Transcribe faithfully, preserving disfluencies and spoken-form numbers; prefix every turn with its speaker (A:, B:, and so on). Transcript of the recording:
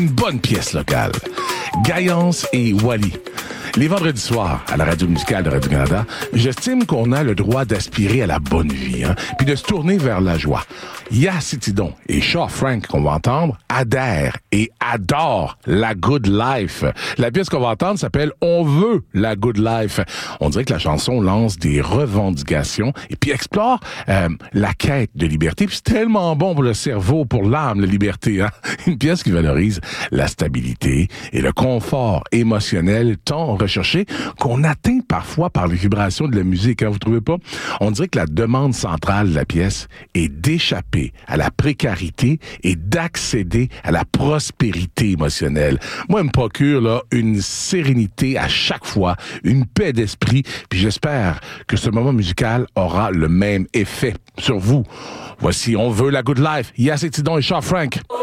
A: Une bonne pièce locale. Gaillance et Wally. Les vendredis soirs, à la radio musicale de Radio-Canada, j'estime qu'on a le droit d'aspirer à la bonne vie, hein, puis de se tourner vers la joie. Yass Tidon et Shaw Frank, qu'on va entendre, adhèrent et adorent la good life. La pièce qu'on va entendre s'appelle « On veut la good life ». On dirait que la chanson lance des revendications et puis explore euh, la quête de liberté. Puis c'est tellement bon pour le cerveau, pour l'âme, la liberté. Hein? Une pièce qui valorise la stabilité et le confort émotionnel tant recherché qu'on atteint parfois par les vibrations de la musique. Hein, vous trouvez pas? On dirait que la demande centrale de la pièce est d'échapper à la précarité et d'accéder à la prospérité émotionnelle. Moi, elle me procure là une sérénité à chaque fois, une paix d'esprit, puis j'espère que ce moment musical aura le même effet sur vous. Voici On veut la good life. Yass Tidon et Shaw Frank.